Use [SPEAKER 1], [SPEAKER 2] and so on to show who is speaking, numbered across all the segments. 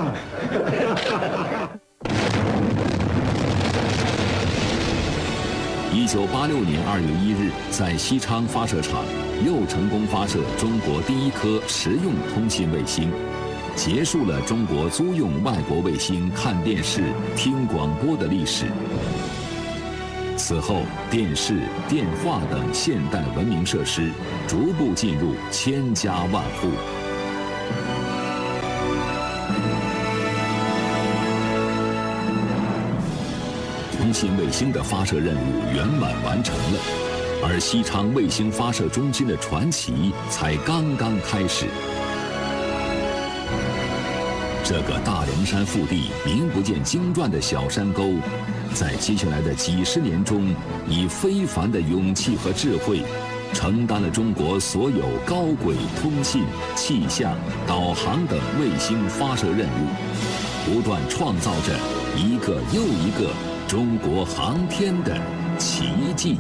[SPEAKER 1] 1986年2月1日，在西昌发射场又成功发射中国第一颗实用通信卫星，结束了中国租用外国卫星看电视、听广播的历史。此后，电视、电话等现代文明设施逐步进入千家万户。通信卫星的发射任务圆满完成了，而西昌卫星发射中心的传奇才刚刚开始。这个大凉山腹地名不见经传的小山沟，在接下来的几十年中，以非凡的勇气和智慧，承担了中国所有高轨通信、气象、导航等卫星发射任务，不断创造着一个又一个中国航天的奇迹。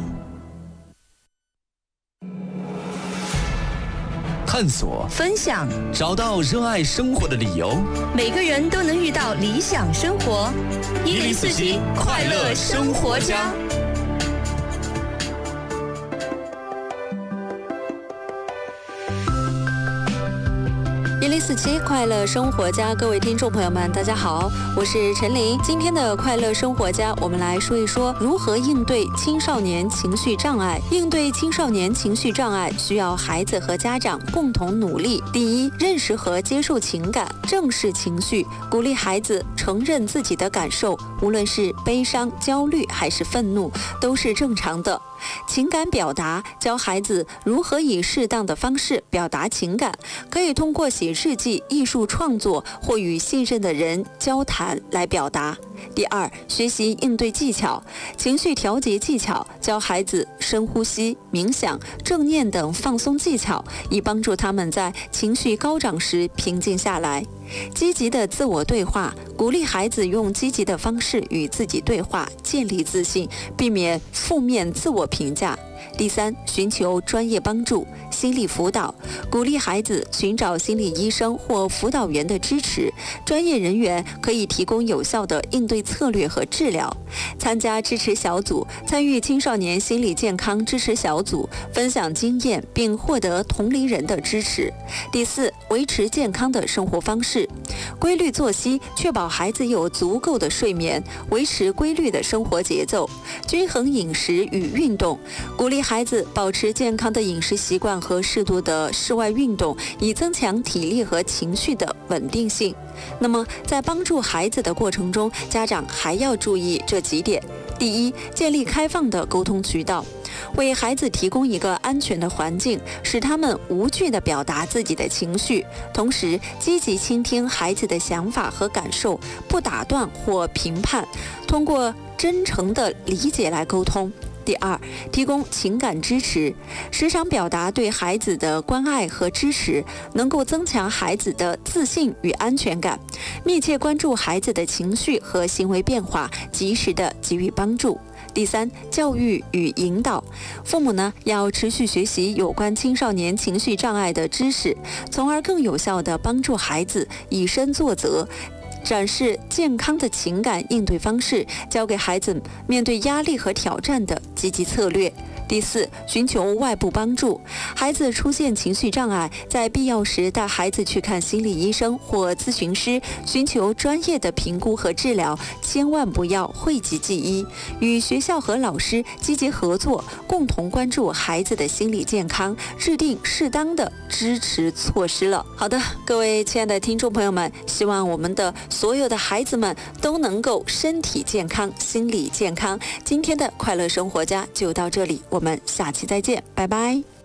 [SPEAKER 2] 探索、
[SPEAKER 3] 分享，
[SPEAKER 2] 找到热爱生活的理由。
[SPEAKER 3] 每个人都能遇到理想生活。1047快乐生活家。1047快乐生活家，各位听众朋友们，大家好，我是陈琳。今天的快乐生活家，我们来说一说如何应对青少年情绪障碍。应对青少年情绪障碍，需要孩子和家长共同努力。第一，认识和接受情感，正视情绪，鼓励孩子承认自己的感受，无论是悲伤、焦虑还是愤怒，都是正常的。情感表达，教孩子如何以适当的方式表达情感，可以通过写日记、艺术创作或与信任的人交谈来表达。第二，学习应对技巧，情绪调节技巧，教孩子深呼吸、冥想、正念等放松技巧，以帮助他们在情绪高涨时平静下来。积极的自我对话，鼓励孩子用积极的方式与自己对话，建立自信，避免负面自我评价。第三，寻求专业帮助，心理辅导，鼓励孩子寻找心理医生或辅导员的支持，专业人员可以提供有效的应对策略和治疗。参加支持小组，参与青少年心理健康支持小组，分享经验并获得同龄人的支持。第四，维持健康的生活方式，规律作息，确保孩子有足够的睡眠，维持规律的生活节奏，均衡饮食与运动，鼓励孩子保持健康的饮食习惯和适度的室外运动，以增强体力和情绪的稳定性。那么在帮助孩子的过程中，家长还要注意这几点。第一，建立开放的沟通渠道，为孩子提供一个安全的环境，使他们无惧地表达自己的情绪，同时积极倾听孩子的想法和感受，不打断或评判，通过真诚的理解来沟通。第二，提供情感支持，时常表达对孩子的关爱和支持，能够增强孩子的自信与安全感，密切关注孩子的情绪和行为变化，及时的给予帮助。第三，教育与引导，父母呢要持续学习有关青少年情绪障碍的知识，从而更有效地帮助孩子以身作则，展示健康的情感应对方式，教给孩子面对压力和挑战的积极策略。第四，寻求外部帮助，孩子出现情绪障碍，在必要时带孩子去看心理医生或咨询师，寻求专业的评估和治疗，千万不要讳疾忌医，与学校和老师积极合作，共同关注孩子的心理健康，制定适当的支持措施了。好的，各位亲爱的听众朋友们，希望我们的所有的孩子们都能够身体健康、心理健康。今天的快乐生活家就到这里，我们下期再见，拜拜。